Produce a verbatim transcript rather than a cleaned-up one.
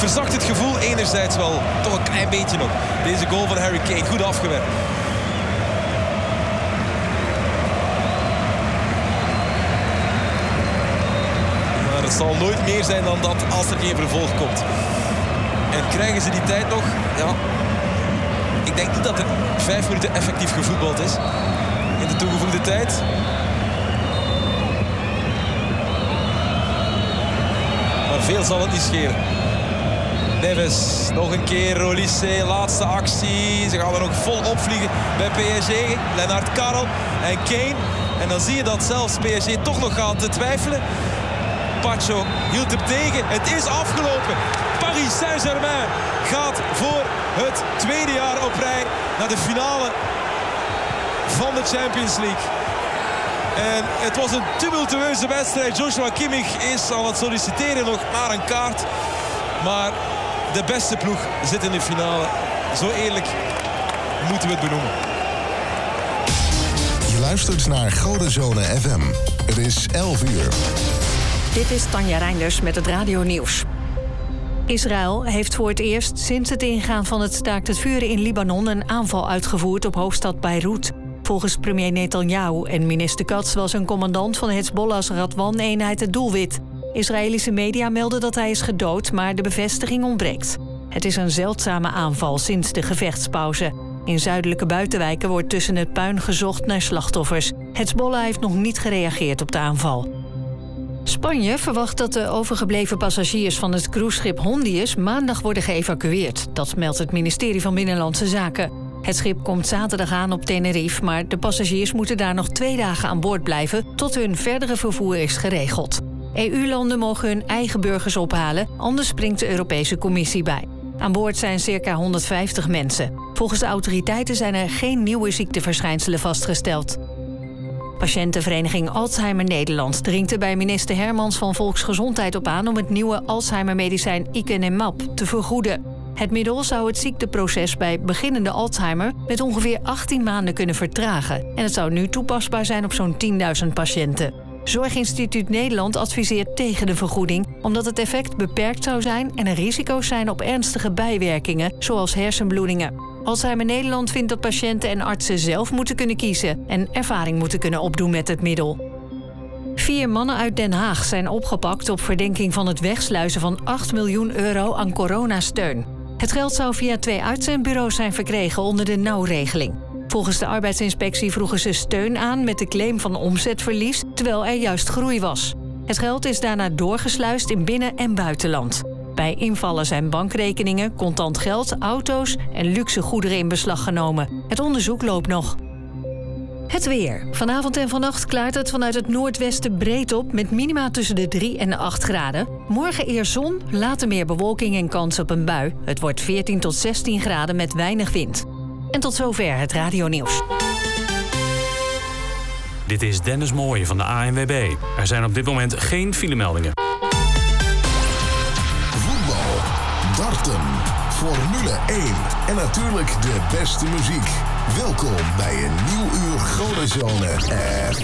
verzakt het gevoel enerzijds wel. Toch een klein beetje nog. Deze goal van Harry Kane. Goed afgewerkt. Maar het zal nooit meer zijn dan dat als er geen vervolg komt. En krijgen ze die tijd nog? Ja. Ik denk niet dat er vijf minuten effectief gevoetbald is. In de toegevoegde tijd. Maar veel zal het niet schelen. Neves, nog een keer. Olise, laatste actie. Ze gaan er nog vol opvliegen bij P S G. Lennart Karel en Kane. En dan zie je dat zelfs P S G toch nog gaat twijfelen. Pacho hield hem tegen. Het is afgelopen. Paris Saint-Germain gaat voor het tweede jaar op rij naar de finale van de Champions League. En het was een tumultueuze wedstrijd. Joshua Kimmich is aan het solliciteren nog naar een kaart. Maar de beste ploeg zit in de finale. Zo eerlijk moeten we het benoemen. Je luistert naar Godenzone F M. Het is elf uur. Dit is Tanja Reinders met het Radio Nieuws. Israël heeft voor het eerst sinds het ingaan van het staakt het vuren in Libanon een aanval uitgevoerd op hoofdstad Beirut. Volgens premier Netanyahu en minister Katz was een commandant van Hezbollah's Radwan-eenheid het doelwit. Israëlische media melden dat hij is gedood, maar de bevestiging ontbreekt. Het is een zeldzame aanval sinds de gevechtspauze. In zuidelijke buitenwijken wordt tussen het puin gezocht naar slachtoffers. Hezbollah heeft nog niet gereageerd op de aanval. Spanje verwacht dat de overgebleven passagiers van het cruiseschip Hondius maandag worden geëvacueerd. Dat meldt het ministerie van Binnenlandse Zaken. Het schip komt zaterdag aan op Tenerife, maar de passagiers moeten daar nog twee dagen aan boord blijven tot hun verdere vervoer is geregeld. E U-landen mogen hun eigen burgers ophalen, anders springt de Europese Commissie bij. Aan boord zijn circa honderdvijftig mensen. Volgens de autoriteiten zijn er geen nieuwe ziekteverschijnselen vastgesteld. Patiëntenvereniging Alzheimer Nederland dringt er bij minister Hermans van Volksgezondheid op aan om het nieuwe Alzheimer-medicijn Icanemab te vergoeden. Het middel zou het ziekteproces bij beginnende Alzheimer met ongeveer achttien maanden kunnen vertragen. En het zou nu toepasbaar zijn op zo'n tienduizend patiënten. Zorginstituut Nederland adviseert tegen de vergoeding, omdat het effect beperkt zou zijn en er risico's zijn op ernstige bijwerkingen, zoals hersenbloedingen. Alzheimer Nederland vindt dat patiënten en artsen zelf moeten kunnen kiezen en ervaring moeten kunnen opdoen met het middel. Vier mannen uit Den Haag zijn opgepakt op verdenking van het wegsluizen van acht miljoen euro aan coronasteun. Het geld zou via twee uitzendbureaus zijn verkregen onder de nauwregeling. Volgens de arbeidsinspectie vroegen ze steun aan met de claim van omzetverlies, terwijl er juist groei was. Het geld is daarna doorgesluist in binnen- en buitenland. Bij invallen zijn bankrekeningen, contant geld, auto's en luxe goederen in beslag genomen. Het onderzoek loopt nog. Het weer. Vanavond en vannacht klaart het vanuit het noordwesten breed op met minima tussen de drie en de acht graden. Morgen eerst zon, later meer bewolking en kans op een bui. Het wordt veertien tot zestien graden met weinig wind. En tot zover het Radio Nieuws. Dit is Dennis Mooij van de A N W B. Er zijn op dit moment geen filemeldingen. Voetbal, darten, Formule één en natuurlijk de beste muziek. Welkom bij een nieuw uur Godenzone F